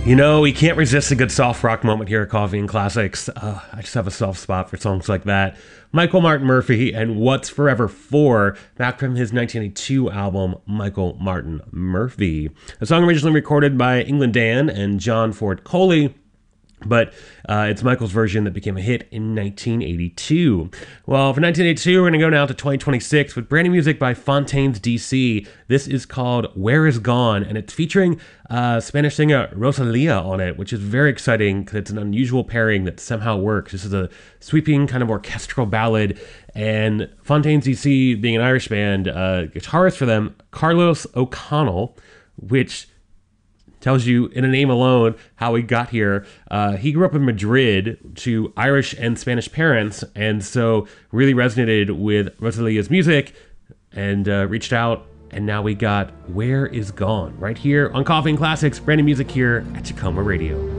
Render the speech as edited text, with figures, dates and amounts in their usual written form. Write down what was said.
You know, we can't resist a good soft rock moment here at Coffee and Classics. I just have a soft spot for songs like that. Michael Martin Murphey and What's Forever For, back from his 1982 album, Michael Martin Murphey. A song originally recorded by England Dan and John Ford Coley, but it's Michael's version that became a hit in 1982. Well, for 1982, we're going to go now to 2026 with brand new music by Fontaines DC. This is called Where Is Gone, and it's featuring Spanish singer Rosalia on it, which is very exciting because it's an unusual pairing that somehow works. This is a sweeping kind of orchestral ballad, and Fontaines DC, being an Irish band, guitarist for them, Carlos O'Connell, which tells you in a name alone how he got here. He grew up in Madrid to Irish and Spanish parents, and so really resonated with Rosalia's music and reached out, and now we got Where Is Gone right here on Coffee and Classics, brand new music here at Tacoma Radio.